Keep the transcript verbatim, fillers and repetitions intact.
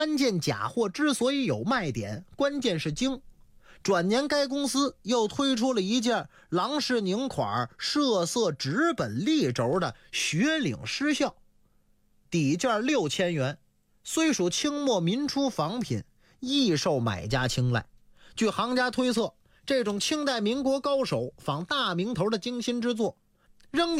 关键假货之所以有卖点，关键是精。转年该公司又推出了一件郎式拧款设色纸本立轴的雪领失效，底件六千元，虽属清末民初仿品，亦受买家青睐。据行家推测，这种清代民国高手仿大名头的精心之作，仍